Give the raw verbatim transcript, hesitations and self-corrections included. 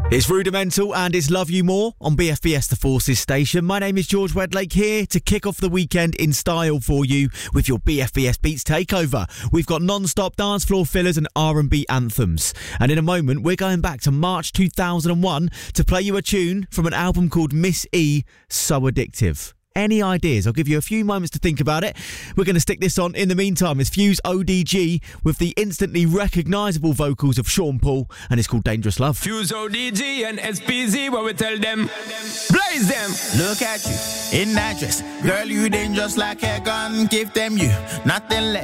It's Rudimental and it's Love You More on B F B S The Forces station. My name is George Wedlake, here to kick off the weekend in style for you with your B F B S Beats takeover. We've got non-stop dance floor fillers and R and B anthems. And in a moment, we're going back to March two thousand one to play you a tune from an album called Miss E, So Addictive. Any ideas? I'll give you a few moments to think about it. We're going to stick this on. In the meantime, it's Fuse O D G with the instantly recognisable vocals of Sean Paul, and it's called Dangerous Love. Fuse O D G and S P Z, what we tell them? Blaze them! Look at you, in that dress. Girl, you dangerous like a gun. Give them you, nothing less.